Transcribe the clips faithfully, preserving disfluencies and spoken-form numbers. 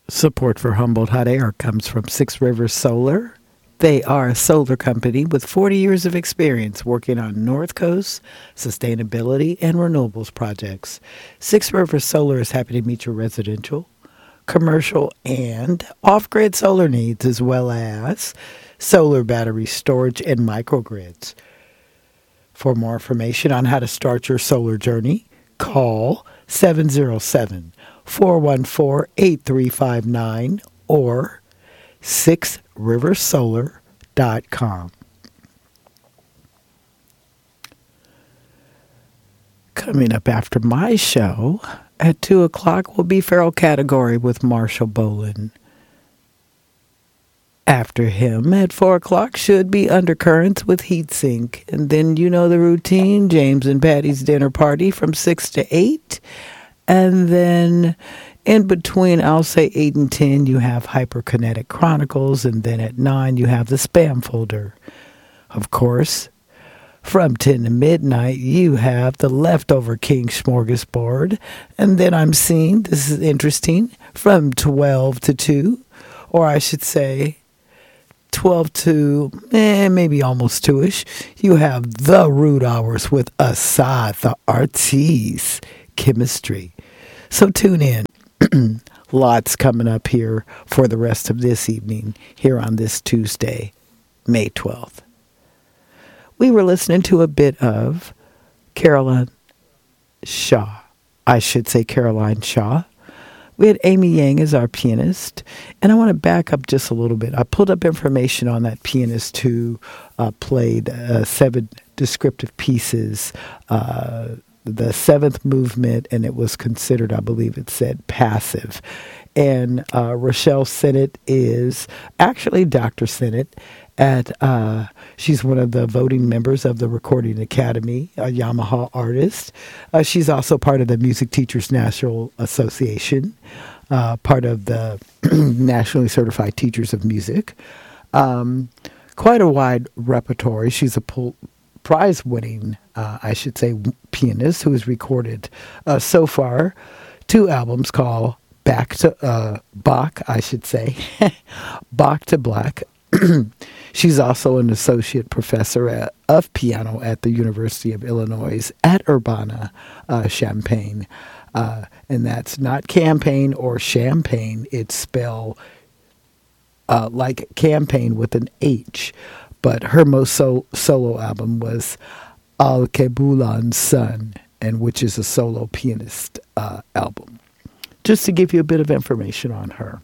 Support for Humboldt Hot Air comes from Six Rivers Solar. They are a solar company with forty years of experience working on North Coast sustainability and renewables projects. Six Rivers Solar is happy to meet your residential, commercial, and off-grid solar needs, as well as solar battery storage and microgrids. For more information on how to start your solar journey, call seven zero seven, four one four, eight three five nine or six rivers solar dot com. Coming up after my show at two o'clock will be Feral Category with Marshall Bolan. After him at four o'clock should be Undercurrents with Heatsink. And then you know the routine, James and Patty's Dinner Party from six to eight. And then in between, I'll say eight and ten, you have Hyperkinetic Chronicles. And then at nine, you have the Spam Folder. Of course, from ten to midnight, you have the Leftover King Smorgasbord. And then I'm seeing, this is interesting, from twelve to two, or I should say twelve to, eh, maybe almost two-ish, you have the Root Hours with Assad, the artiste, Chemistry. So tune in. Lots coming up here for the rest of this evening, here on this Tuesday, May twelfth. We were listening to a bit of Caroline Shaw. I should say Caroline Shaw. We had Amy Yang as our pianist, and I want to back up just a little bit. I pulled up information on that pianist who uh, played uh, seven descriptive pieces, uh, the seventh movement, and it was considered, I believe it said, passive. And uh, Rochelle Sennett is actually Doctor Sennett. At uh, she's one of the voting members of the Recording Academy, a Yamaha artist. Uh, she's also part of the Music Teachers National Association, uh, part of the Nationally Certified Teachers of Music. Um, quite a wide repertoire. She's a pol- prize-winning, uh, I should say, pianist who has recorded uh, so far two albums called Back to uh, Bach, I should say, Bach to Black. She's also an associate professor at, of piano at the University of Illinois at Urbana-Champaign. Uh, and that's not campaign or champagne. It's spelled uh, like campaign with an H. But her most so- solo album was Al Kebulan's Son, and which is a solo pianist uh, album. Just to give you a bit of information on her.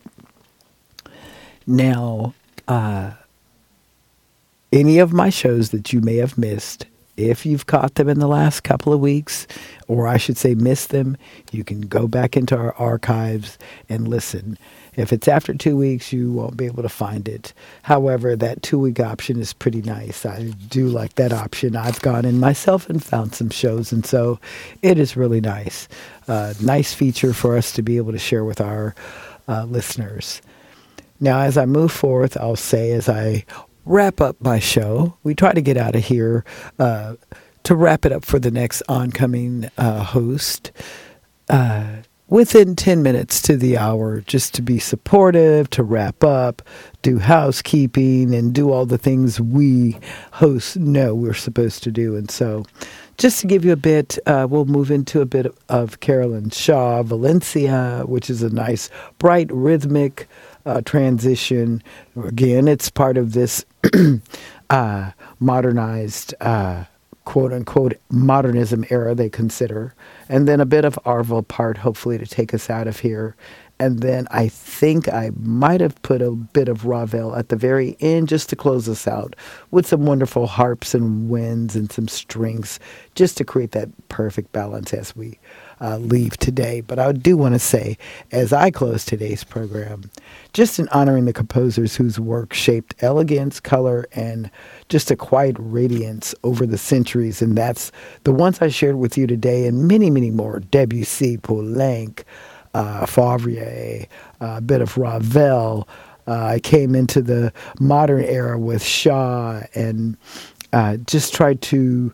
Now, Uh, any of my shows that you may have missed, if you've caught them in the last couple of weeks, or I should say missed them, you can go back into our archives and listen. If it's after two weeks, you won't be able to find it. However, that two-week option is pretty nice. I do like that option. I've gone in myself and found some shows, and so it is really nice. Uh, nice feature for us to be able to share with our uh, listeners. Now, as I move forth, I'll say as I wrap up my show, we try to get out of here uh, to wrap it up for the next oncoming uh, host uh, within ten minutes to the hour, just to be supportive, to wrap up, do housekeeping, and do all the things we hosts know we're supposed to do. And so just to give you a bit, uh, we'll move into a bit of, of Caroline Shaw, Valencia, which is a nice, bright, rhythmic Uh, transition. Again, it's part of this uh, modernized, uh, quote-unquote, modernism era they consider. And then a bit of Arval part, hopefully, to take us out of here. And then I think I might have put a bit of Ravel at the very end just to close us out with some wonderful harps and winds and some strings just to create that perfect balance as we uh, leave today. But I do want to say, as I close today's program, just in honoring the composers whose work shaped elegance, color, and just a quiet radiance over the centuries. And that's the ones I shared with you today and many, many more. Debussy, Poulenc, uh, Favre, uh, a bit of Ravel. Uh, I came into the modern era with Shaw and uh, just tried to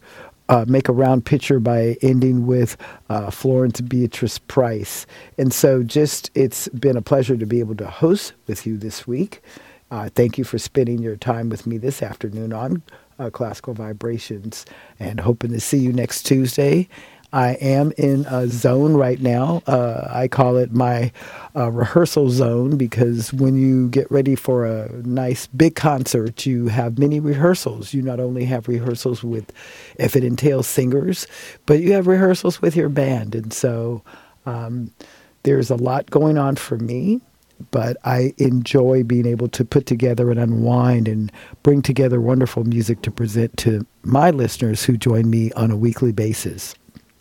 uh, make a round picture by ending with uh, Florence Beatrice Price. And so just, it's been a pleasure to be able to host with you this week. Uh, thank you for spending your time with me this afternoon on uh, Classical Vibrations, and hoping to see you next Tuesday. I am in a zone right now. Uh, I call it my uh, rehearsal zone, because when you get ready for a nice big concert, you have many rehearsals. You not only have rehearsals with, if it entails singers, but you have rehearsals with your band. And so um, there's a lot going on for me, but I enjoy being able to put together and unwind and bring together wonderful music to present to my listeners who join me on a weekly basis.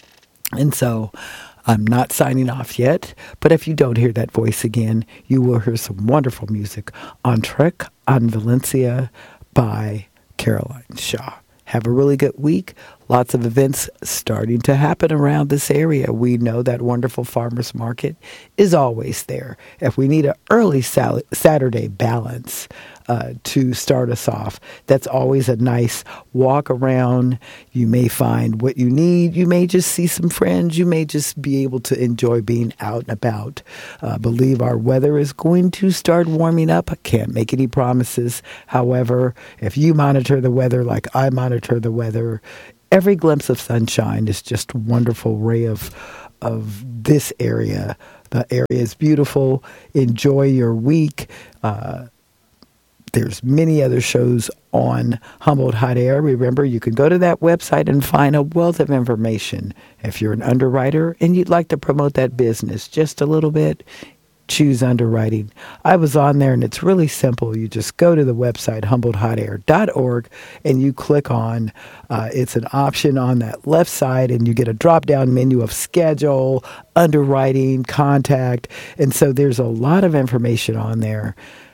And so I'm not signing off yet, but if you don't hear that voice again, you will hear some wonderful music on Trek on Valencia by Caroline Shaw. Have a really good week. Lots of events starting to happen around this area. We know that wonderful farmers market is always there. If we need an early sal- Saturday balance uh, to start us off, that's always a nice walk around. You may find what you need. You may just see some friends. You may just be able to enjoy being out and about. Uh, believe our weather is going to start warming up. I can't make any promises. However, if you monitor the weather like I monitor the weather, every glimpse of sunshine is just a wonderful ray of of this area. The area is beautiful. Enjoy your week. Uh, there's many other shows on Humboldt Hot Air. Remember, you can go to that website and find a wealth of information. If you're an underwriter and you'd like to promote that business just a little bit, choose underwriting. I was on there, and it's really simple. You just go to the website, humboldt hot air dot org, and you click on, uh, it's an option on that left side, and you get a drop-down menu of schedule, underwriting, contact. And so there's a lot of information on there.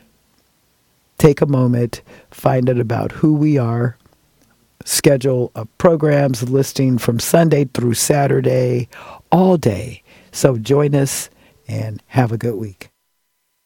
Take a moment, find out about who we are, schedule of programs listing from Sunday through Saturday, all day. So join us and have a good week.